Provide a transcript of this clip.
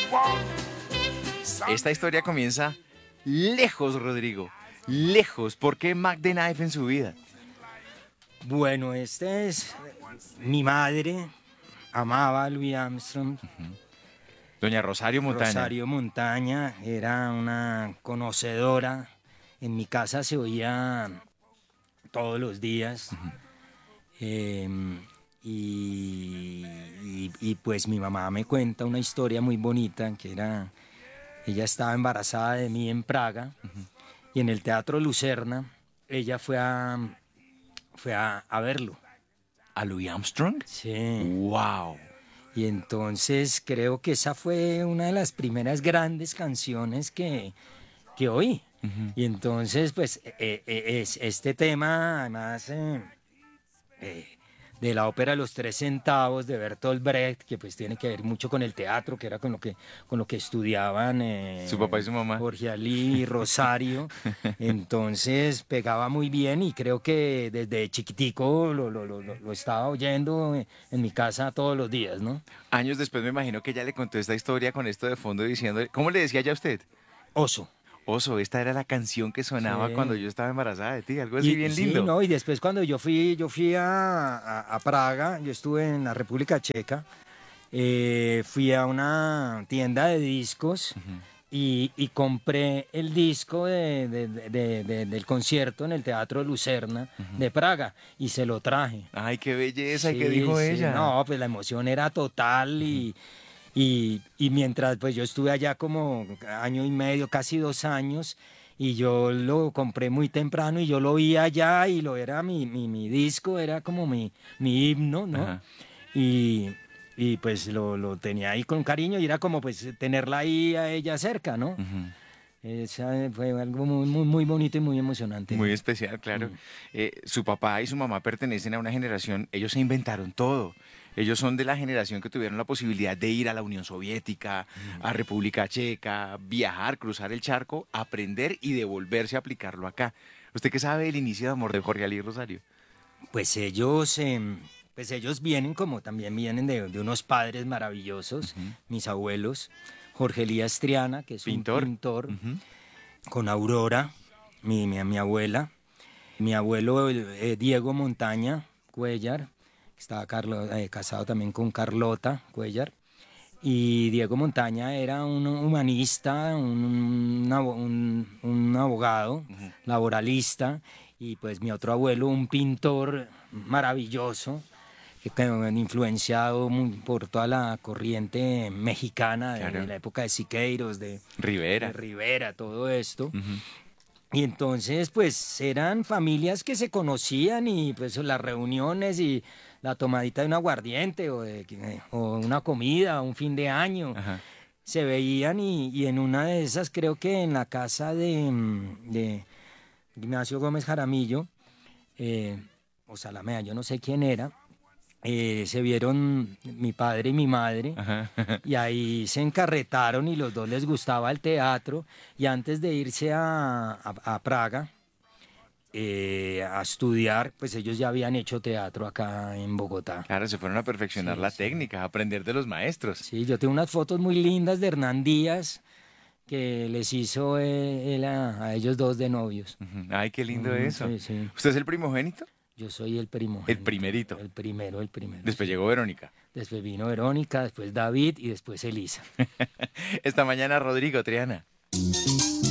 Esta historia comienza lejos, Rodrigo. Lejos. ¿Por qué Mac the Knife en su vida? Bueno, este es mi madre, amaba a Louis Armstrong. Doña Rosario Montaña. Rosario Montaña era una conocedora. En mi casa se oía todos los días. Y pues mi mamá me cuenta una historia muy bonita, que era, ella estaba embarazada de mí en Praga, y en el Teatro Lucerna ella fue a verlo. ¿A Louis Armstrong? Sí. ¡Wow! Y entonces creo que esa fue una de las primeras grandes canciones que oí. Y entonces, pues, este tema, además, de la ópera Los Tres Centavos de Bertolt Brecht, que pues tiene que ver mucho con el teatro, que era con lo que estudiaban Su papá y su mamá. Jorge Ali y Rosario. Entonces pegaba muy bien y creo que desde chiquitico lo estaba oyendo en mi casa todos los días, ¿no? Años después me imagino que ella le contó esta historia con esto de fondo diciendo, ¿cómo le decía ya a usted? Oso. Oso, esta era la canción que sonaba cuando Sí. yo estaba embarazada de ti, algo así bien Sí, lindo. no, y después cuando yo fui a Praga, yo estuve en la República Checa, fui a una tienda de discos y compré el disco del concierto en el Teatro Lucerna de Praga y se lo traje. Ay, qué belleza, ¿y qué Sí, dijo sí, ella? no, pues la emoción era total y mientras pues yo estuve allá como año y medio, casi 2 años, y yo lo compré muy temprano y yo lo vi allá y lo era mi disco, era como mi himno, ¿no? Ajá. Y, y pues lo tenía ahí con cariño y era como pues tenerla ahí a ella cerca, ¿no? Ujú. Esa fue algo muy bonito y muy emocionante. Muy especial, claro. Su papá y su mamá pertenecen a una generación, ellos se inventaron todo. Ellos son de la generación que tuvieron la posibilidad de ir a la Unión Soviética, a República Checa, viajar, cruzar el charco, aprender y devolverse a aplicarlo acá. ¿Usted qué sabe del inicio de amor de Jorge Ali Rosario? Pues ellos vienen como también vienen de unos padres maravillosos, mis abuelos, Jorge Elías Triana, que es un Pintor. pintor, Ujú. con Aurora, mi abuela, mi abuelo Diego Montaña Cuellar, que estaba casado también con Carlota Cuellar, y Diego Montaña era un humanista, un abogado, laboralista, y pues mi otro abuelo, un pintor maravilloso, que han influenciado por toda la corriente mexicana Claro. de la época de Siqueiros, de Rivera. Rivera, todo esto. Ujú. Y entonces, pues eran familias que se conocían y pues las reuniones y la tomadita de un aguardiente o una comida, un fin de año, Ajá. se veían y en una de esas, creo que en la casa de Ignacio Gómez Jaramillo, o Salamea, yo no sé quién era, se vieron mi padre y mi madre. Ajá. Y ahí se encarretaron y los dos les gustaba el teatro. Y antes de irse a Praga a estudiar, pues ellos ya habían hecho teatro acá en Bogotá. Claro, se fueron a perfeccionar Sí, la sí. técnica, a aprender de los maestros. Sí, yo tengo unas fotos muy lindas de Hernán Díaz que les hizo él a ellos dos de novios. Ujú. Ay, qué lindo eso. Sí, sí. ¿Usted es el primogénito? Yo soy el El primogénito. primerito. El primero, Después sí. llegó Verónica. Después vino Verónica, después David y después Elisa. Esta mañana Rodrigo, Triana.